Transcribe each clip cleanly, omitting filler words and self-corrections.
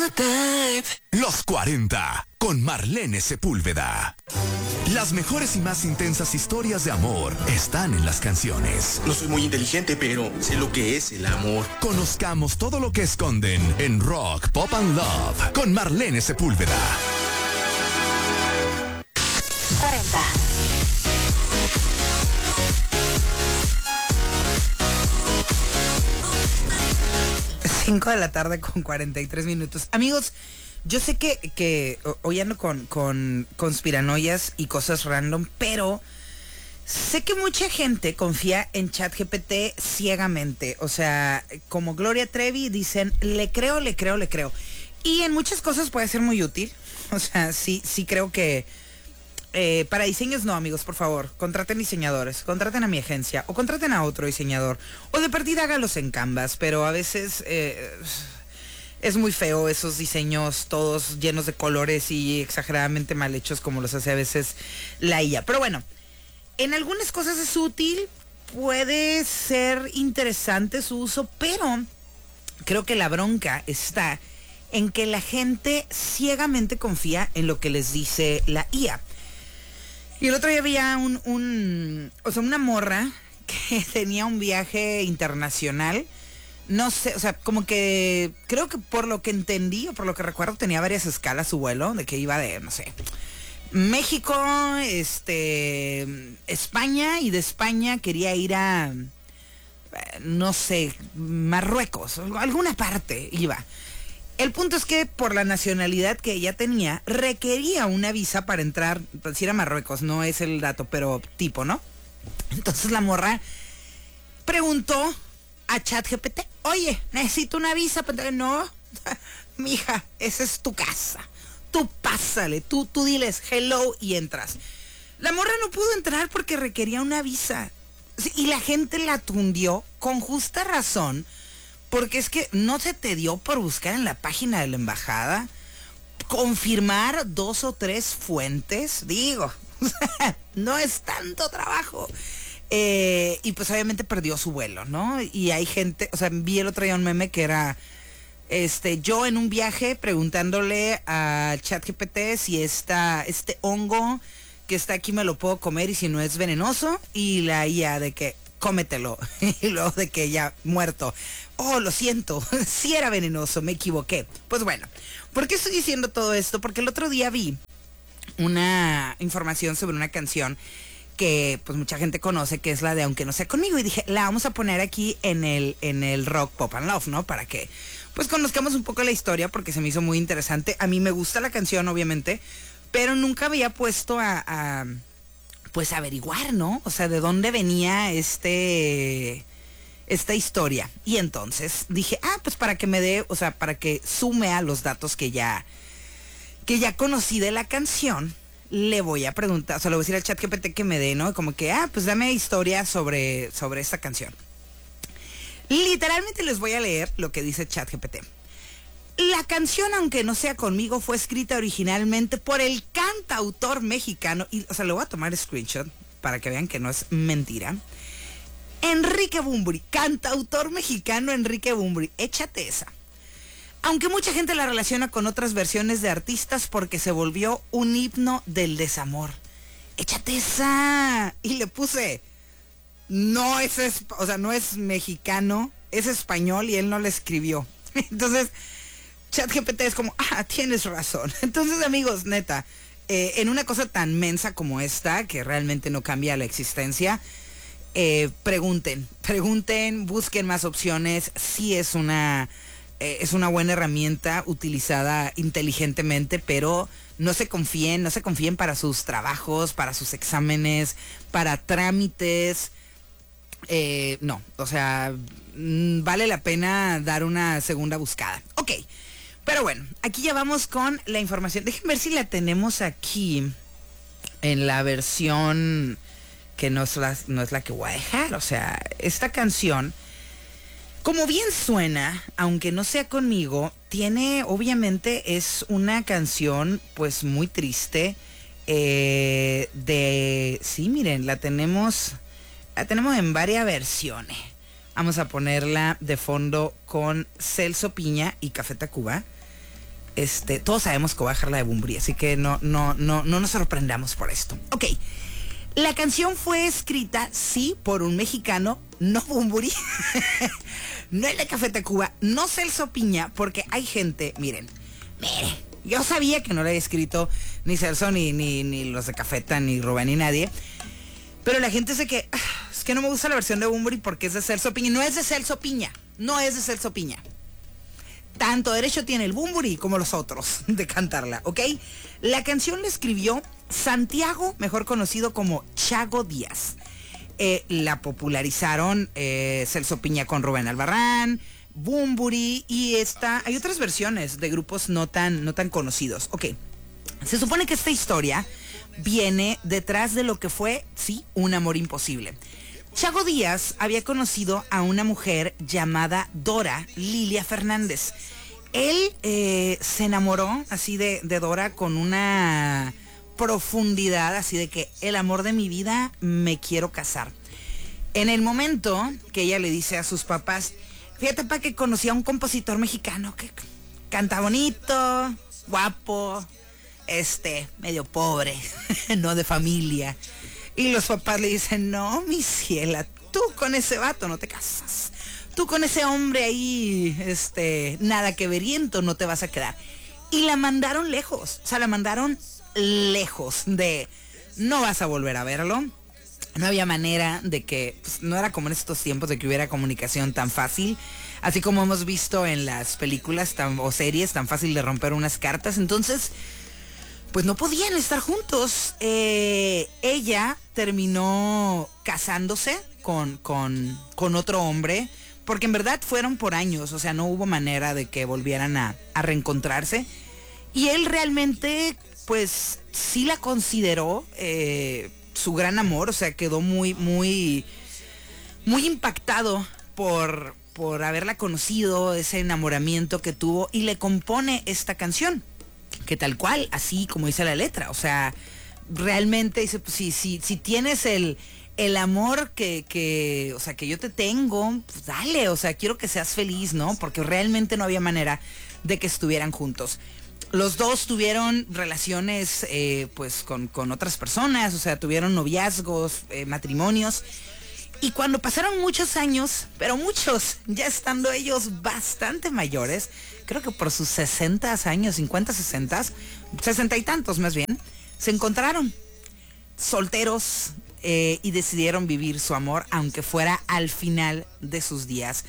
Los 40 con Marlene Sepúlveda. Las mejores y más intensas historias de amor están en las canciones. No soy muy inteligente, pero sé lo que es el amor. Conozcamos todo lo que esconden en Rock, Pop and Love con Marlene Sepúlveda. 40. Cinco de la tarde con 43 minutos. Amigos, yo sé que hoy ando con conspiranoias y cosas random, pero sé que mucha gente confía en ChatGPT ciegamente. O sea, como Gloria Trevi dicen, le creo. Y en muchas cosas puede ser muy útil. O sea, sí creo que para diseños no, amigos, por favor, contraten diseñadores, contraten a mi agencia o contraten a otro diseñador o de partida hágalos en Canvas, pero a veces es muy feo esos diseños todos llenos de colores y exageradamente mal hechos como los hace a veces la IA. Pero bueno, en algunas cosas es útil, puede ser interesante su uso, pero creo que la bronca está en que la gente ciegamente confía en lo que les dice la IA. Y el otro día había una morra que tenía un viaje internacional. No sé, o sea, como que creo que por lo que entendí o por lo que recuerdo tenía varias escalas su vuelo, de que iba de, no sé, México, España, y de España quería ir a, no sé, Marruecos, alguna parte iba. El punto es que por la nacionalidad que ella tenía, requería una visa para entrar, si era Marruecos, no es el dato, pero tipo, ¿no? Entonces la morra preguntó a ChatGPT, oye, necesito una visa. No, mija, esa es tu casa. Tú pásale, tú diles hello y entras. La morra no pudo entrar porque requería una visa. Y la gente la tundió con justa razón. Porque es que no se te dio por buscar en la página de la embajada, confirmar 2 o 3 fuentes, digo, no es tanto trabajo. Y pues obviamente perdió su vuelo, ¿no? Y hay gente, o sea, vi el otro día un meme que era, yo en un viaje preguntándole a ChatGPT si este hongo que está aquí me lo puedo comer y si no es venenoso, y la IA de que cómetelo, y luego de que ya muerto. Oh, lo siento, sí era venenoso, me equivoqué. Pues bueno, ¿por qué estoy diciendo todo esto? Porque el otro día vi una información sobre una canción que pues mucha gente conoce, que es la de Aunque no sea conmigo, y dije, la vamos a poner aquí en el Rock, Pop and Love, ¿no? Para que pues conozcamos un poco la historia, porque se me hizo muy interesante. A mí me gusta la canción, obviamente, pero nunca había puesto pues averiguar, ¿no? O sea, de dónde venía esta historia. Y entonces dije, pues para que me dé, o sea, para que sume a los datos que ya conocí de la canción, le voy a preguntar, o sea, le voy a decir al ChatGPT que me dé, ¿no? Como que, pues dame historia sobre esta canción. Literalmente les voy a leer lo que dice ChatGPT. La canción Aunque no sea conmigo fue escrita originalmente por el cantautor mexicano, y, o sea, le voy a tomar screenshot para que vean que no es mentira. Enrique Bunbury, cantautor mexicano Enrique Bunbury, échate esa. Aunque mucha gente la relaciona con otras versiones de artistas porque se volvió un himno del desamor. Échate esa. Y le puse, no es mexicano, es español y él no la escribió. Entonces, ChatGPT es como, tienes razón. Entonces, amigos, neta, en una cosa tan mensa como esta, que realmente no cambia la existencia, pregunten, busquen más opciones. Sí es una buena herramienta utilizada inteligentemente, pero no se confíen para sus trabajos, para sus exámenes, para trámites. No, o sea, vale la pena dar una segunda buscada. Ok, pero bueno, aquí ya vamos con la información. Déjenme ver si la tenemos aquí en la versión que no es la que voy a dejar. O sea, esta canción, como bien suena, Aunque no sea conmigo, obviamente es una canción pues muy triste. Sí, miren, la tenemos en varias versiones. Vamos a ponerla de fondo con Celso Piña y Café Tacuba. todos sabemos que va a dejar la de Bunbury, así que no nos sorprendamos por esto. Ok, la canción fue escrita, sí, por un mexicano, no Bunbury, no el de Café Tacuba, no Celso Piña, porque hay gente, mire, yo sabía que no la había escrito ni Celso, ni los de Cafeta, ni Rubén, ni nadie, pero la gente dice que es que no me gusta la versión de Bunbury porque es de Celso Piña. No es de Celso Piña, no es de Celso Piña. Tanto derecho tiene el Bunbury como los otros de cantarla, ¿ok? La canción la escribió Santiago, mejor conocido como Chago Díaz. La popularizaron Celso Piña con Rubén Albarrán, Bunbury, y hay otras versiones de grupos no tan conocidos. Ok, se supone que esta historia viene detrás de lo que fue, sí, un amor imposible. Chago Díaz había conocido a una mujer llamada Dora Lilia Fernández. Él se enamoró así de Dora con una profundidad, así de que el amor de mi vida, me quiero casar. En el momento que ella le dice a sus papás, fíjate pa' que conocí a un compositor mexicano que canta bonito, guapo, medio pobre, no de familia. Y los papás le dicen, no, mi ciela, tú con ese vato no te casas. Tú con ese hombre ahí, nada que veriento, no te vas a quedar. Y la mandaron lejos, o sea, la mandaron lejos de, no vas a volver a verlo. No había manera de que, pues, no era como en estos tiempos de que hubiera comunicación tan fácil, así como hemos visto en las películas o series, tan fácil de romper unas cartas. Entonces, pues no podían estar juntos. Ella terminó casándose con otro hombre, porque en verdad fueron por años, o sea, no hubo manera de que volvieran a reencontrarse. Y él realmente, pues, sí la consideró su gran amor, o sea, quedó muy impactado por haberla conocido, ese enamoramiento que tuvo, y le compone esta canción, que tal cual, así como dice la letra, o sea, realmente dice, pues si tienes el amor que o sea, que yo te tengo, pues dale, o sea, quiero que seas feliz, ¿no? Porque realmente no había manera de que estuvieran juntos. Los dos tuvieron relaciones pues con otras personas, o sea, tuvieron noviazgos, matrimonios. Y cuando pasaron muchos años, pero muchos, ya estando ellos bastante mayores, creo que por sus 60 años, 50, 60, 60 y tantos más bien, se encontraron solteros y decidieron vivir su amor, aunque fuera al final de sus días.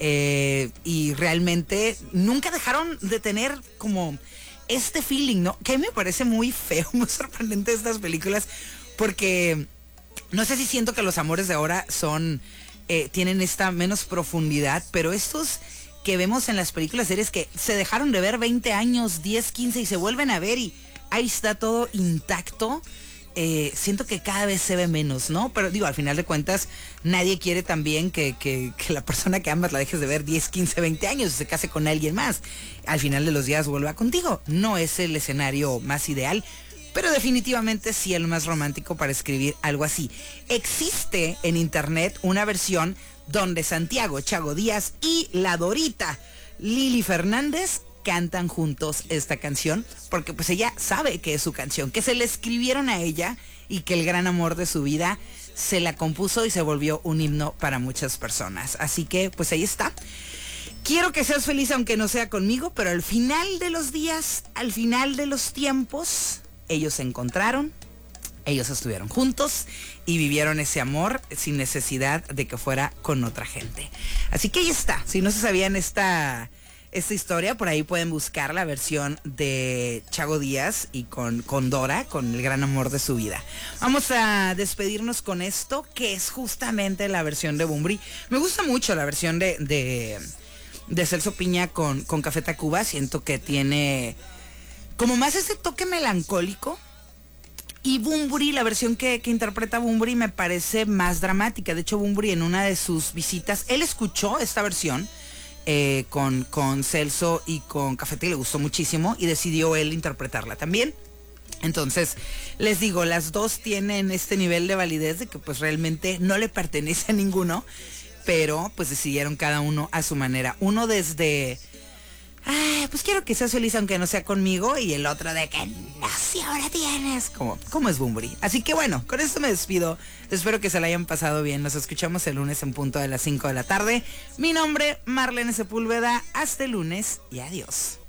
Y realmente nunca dejaron de tener como este feeling, ¿no? Que a mí me parece muy feo, muy sorprendente estas películas, porque no sé si siento que los amores de ahora tienen esta menos profundidad, pero estos que vemos en las películas, series que se dejaron de ver 20 años, 10, 15 y se vuelven a ver y ahí está todo intacto. Siento que cada vez se ve menos, ¿no? Pero digo, al final de cuentas, nadie quiere también que la persona que amas la dejes de ver 10, 15, 20 años y se case con alguien más. Al final de los días vuelva contigo. No es el escenario más ideal, pero definitivamente sí el más romántico para escribir algo así. Existe en internet una versión donde Santiago Chago Díaz y la Dorita Lili Fernández cantan juntos esta canción, porque pues ella sabe que es su canción, que se le escribieron a ella y que el gran amor de su vida se la compuso y se volvió un himno para muchas personas. Así que pues ahí está. Quiero que seas feliz aunque no sea conmigo, pero al final de los días, al final de los tiempos, ellos se encontraron, ellos estuvieron juntos y vivieron ese amor sin necesidad de que fuera con otra gente. Así que ahí está. Si no se sabían esta historia, por ahí pueden buscar la versión de Chago Díaz y con Dora, con el gran amor de su vida. Vamos a despedirnos con esto, que es justamente la versión de Bunbury. Me gusta mucho la versión de Celso Piña con Café Tacuba. Siento que tiene como más ese toque melancólico. Y Bunbury, la versión que interpreta Bunbury, me parece más dramática. De hecho, Bunbury en una de sus visitas, él escuchó esta versión con Celso y con Café, y le gustó muchísimo y decidió él interpretarla también. Entonces, les digo, las dos tienen este nivel de validez de que pues realmente no le pertenece a ninguno, pero pues decidieron cada uno a su manera. Uno desde ay, pues quiero que seas feliz aunque no sea conmigo, y el otro de que no, si ahora tienes, como es Bunbury. Así que bueno, con esto me despido, espero que se la hayan pasado bien, nos escuchamos el lunes en punto de las 5 de la tarde. Mi nombre, Marlene Sepúlveda, hasta el lunes y adiós.